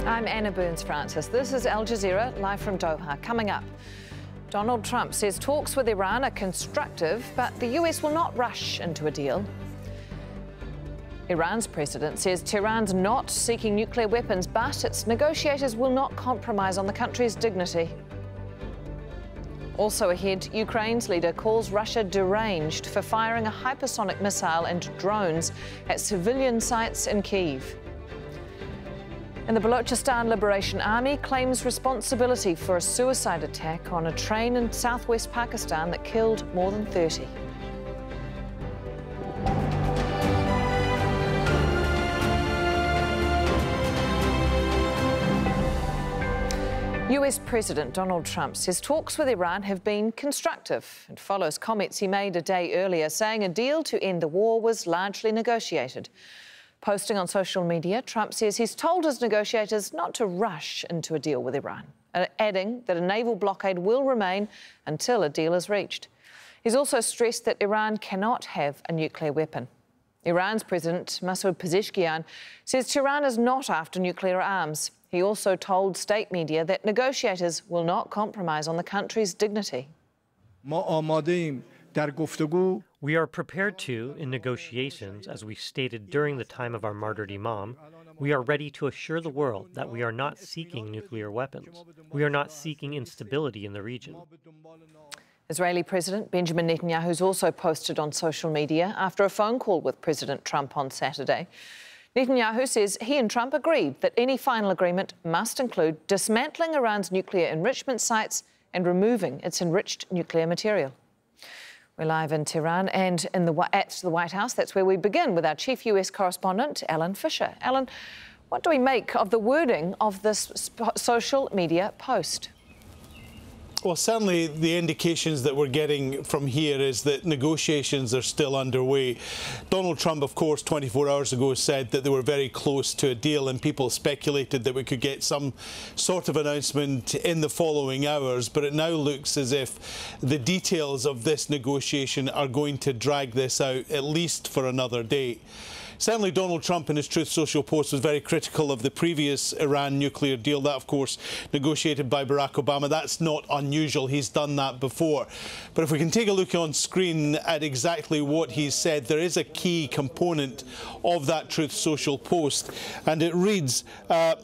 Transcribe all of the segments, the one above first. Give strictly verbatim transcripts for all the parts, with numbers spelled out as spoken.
I'm Anna Burns-Francis. This is Al Jazeera, live from Doha. Coming up, Donald Trump says talks with Iran are constructive, but the U S will not rush into a deal. Iran's president says Tehran's not seeking nuclear weapons, but its negotiators will not compromise on the country's dignity. Also ahead, Ukraine's leader calls Russia deranged for firing a hypersonic missile and drones at civilian sites in Kyiv. And the Balochistan Liberation Army claims responsibility for a suicide attack on a train in southwest Pakistan that killed more than thirty. U S President Donald Trump says talks with Iran have been constructive and follows comments he made a day earlier saying a deal to end the war was largely negotiated. Posting on social media, Trump says he's told his negotiators not to rush into a deal with Iran, adding that a naval blockade will remain until a deal is reached. He's also stressed that Iran cannot have a nuclear weapon. Iran's President Masoud Pezeshkian says Tehran is not after nuclear arms. He also told state media that negotiators will not compromise on the country's dignity. We are prepared to, in negotiations, as we stated during the time of our martyred Imam, we are ready to assure the world that we are not seeking nuclear weapons. We are not seeking instability in the region. Israeli President Benjamin Netanyahu has also posted on social media after a phone call with President Trump on Saturday. Netanyahu says he and Trump agreed that any final agreement must include dismantling Iran's nuclear enrichment sites and removing its enriched nuclear material. We're live in Tehran and in the, at the White House. That's where we begin with our chief U S correspondent, Alan Fisher. Alan, what do we make of the wording of this social media post? Well, certainly the indications that we're getting from here is that negotiations are still underway. Donald Trump, of course, twenty-four hours ago said that they were very close to a deal, and people speculated that we could get some sort of announcement in the following hours. But it now looks as if the details of this negotiation are going to drag this out at least for another day. Certainly Donald Trump in his Truth Social post was very critical of the previous Iran nuclear deal. That, of course, negotiated by Barack Obama. That's not unusual. He's done that before. But if we can take a look on screen at exactly what he's said, there is a key component of that Truth Social post. And it reads, uh,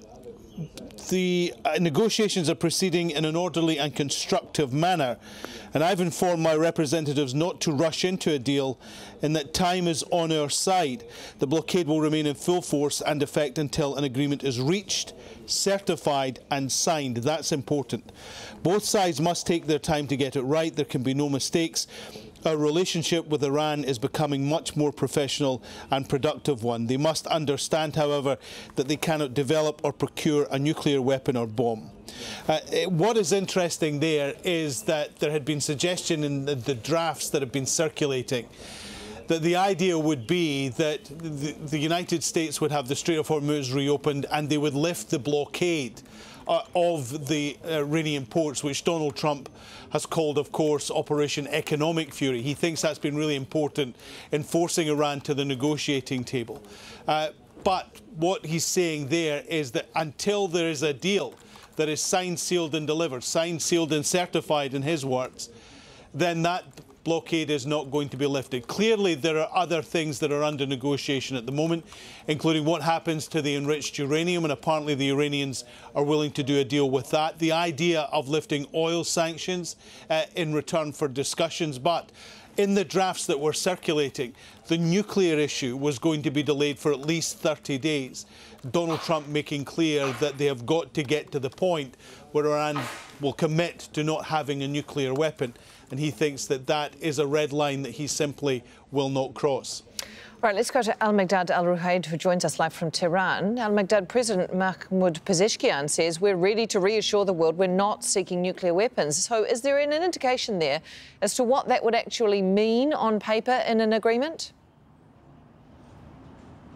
the uh, negotiations are proceeding in an orderly and constructive manner. And I've informed my representatives not to rush into a deal and that time is on our side. The blockade will remain in full force and effect until an agreement is reached, certified and signed. That's important. Both sides must take their time to get it right. There can be no mistakes. Our relationship with Iran is becoming much more professional and productive one. They must understand, however, that they cannot develop or procure a nuclear weapon or bomb. Uh, what is interesting there is that there had been suggestion in the, the drafts that have been circulating that the idea would be that the, the United States would have the Strait of Hormuz reopened and they would lift the blockade uh, of the Iranian ports, which Donald Trump has called, of course, Operation Economic Fury. He thinks that's been really important in forcing Iran to the negotiating table. Uh, but what he's saying there is that until there is a deal that is signed, sealed and delivered, signed, sealed and certified in his words, then that blockade is not going to be lifted. Clearly, there are other things that are under negotiation at the moment, including what happens to the enriched uranium, and apparently the Iranians are willing to do a deal with that. The idea of lifting oil sanctions uh, in return for discussions. But in the drafts that were circulating, the nuclear issue was going to be delayed for at least thirty days. Donald Trump making clear that they have got to get to the point where Iran will commit to not having a nuclear weapon. And he thinks that that is a red line that he simply will not cross. Right, let's go to Al-Migdad Al-Ruhaid, who joins us live from Tehran. Al-Migdad, President Mahmoud Pezeshkian says we're ready to reassure the world we're not seeking nuclear weapons. So is there an indication there as to what that would actually mean on paper in an agreement?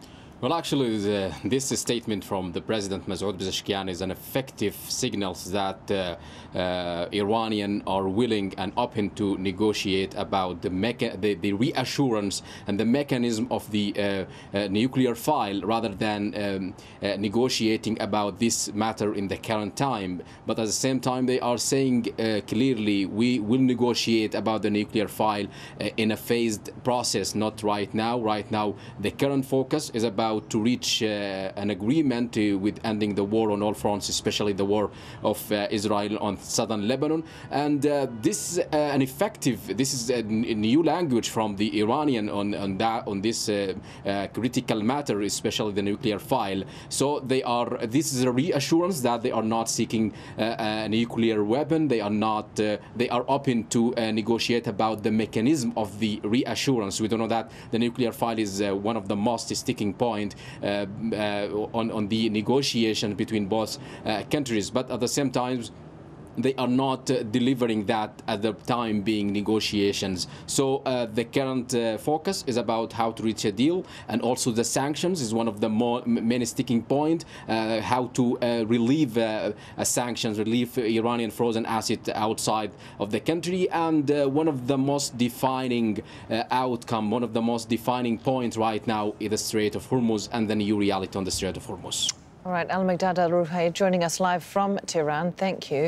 Well, actually, the, this statement from the President Masoud Pezeshkian is an effective signal that uh, uh, Iranians are willing and open to negotiate about the, mecha the, the reassurance and the mechanism of the uh, uh, nuclear file, rather than um, uh, negotiating about this matter in the current time. But at the same time, they are saying uh, clearly, we will negotiate about the nuclear file uh, in a phased process, not right now. Right now, the current focus is about to reach uh, an agreement uh, with ending the war on all fronts, especially the war of uh, Israel on southern Lebanon. And uh, this is uh, an effective, this is a new language from the Iranian on, on, that, on this uh, uh, critical matter, especially the nuclear file. So they are, this is a reassurance that they are not seeking uh, a nuclear weapon. They are not, uh, they are open to uh, negotiate about the mechanism of the reassurance. We don't know that the nuclear file is uh, one of the most sticking points Uh, uh, on, on the negotiation between both uh, countries, but at the same time they are not uh, delivering that at the time being negotiations. So uh, the current uh, focus is about how to reach a deal, and also the sanctions is one of the more many sticking point, uh, how to uh, relieve uh, uh, sanctions, relieve Iranian frozen asset outside of the country. And uh, one of the most defining uh, outcome, one of the most defining points right now is the Strait of Hormuz and the new reality on the Strait of Hormuz. All right, Al-Miqdad Al-Ruhaili joining us live from Tehran. Thank you.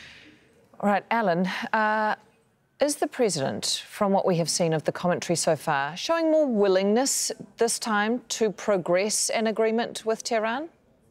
All right, Alan, uh, is the President, from what we have seen of the commentary so far, showing more willingness this time to progress an agreement with Tehran?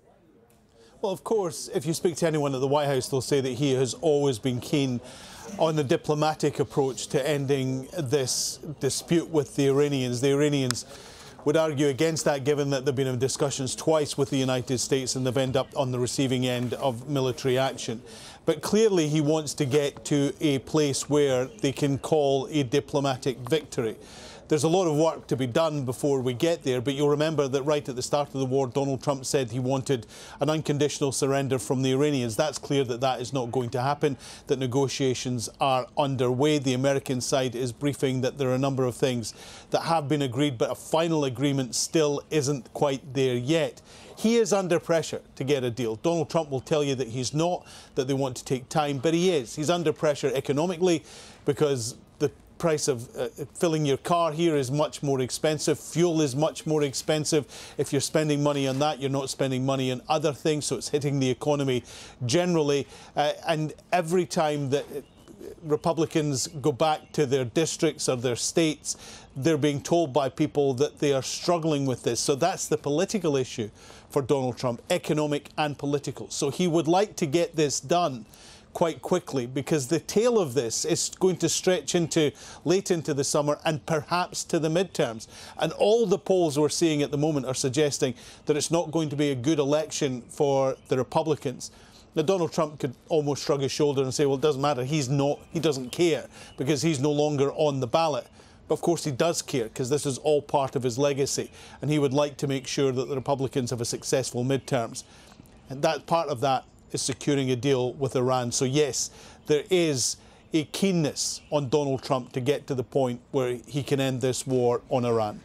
Well, of course, if you speak to anyone at the White House, they'll say that he has always been keen on the diplomatic approach to ending this dispute with the Iranians. The Iranians would argue against that, given that they've been in discussions twice with the United States and they've ended up on the receiving end of military action. But clearly he wants to get to a place where they can call a diplomatic victory. There's a lot of work to be done before we get there, but you'll remember that right at the start of the war, Donald Trump said he wanted an unconditional surrender from the Iranians. That's clear that that is not going to happen, that negotiations are underway. The American side is briefing that there are a number of things that have been agreed, but a final agreement still isn't quite there yet. He is under pressure to get a deal. Donald Trump will tell you that he's not, that they want to take time, but he is. He's under pressure economically because the price of uh, filling your car here is much more expensive. Fuel is much more expensive. If you're spending money on that, you're not spending money on other things, so it's hitting the economy generally. Uh, and every time that Republicans go back to their districts or their states, they're being told by people that they are struggling with this. So that's the political issue for Donald Trump, economic and political. So he would like to get this done quite quickly, because the tail of this is going to stretch into late into the summer and perhaps to the midterms. And all the polls we're seeing at the moment are suggesting that it's not going to be a good election for the Republicans. Now, Donald Trump could almost shrug his shoulder and say, well, it doesn't matter, he's not, he doesn't care because he's no longer on the ballot. But of course he does care, because this is all part of his legacy, and he would like to make sure that the Republicans have a successful midterms. And that part of that is securing a deal with Iran. So yes, there is a keenness on Donald Trump to get to the point where he can end this war on Iran.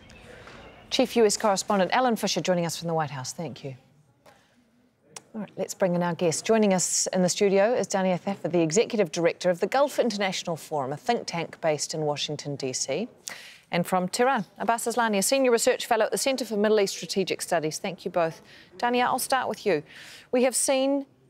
Chief U S Correspondent Alan Fisher joining us from the White House. Thank you. All right, let's bring in our guest. Joining us in the studio is Dania Thafar, the Executive Director of the Gulf International Forum, a think tank based in Washington, D C. And from Tehran, Abbas Aslani, a Senior Research Fellow at the Centre for Middle East Strategic Studies. Thank you both. Dania, I'll start with you. We have seen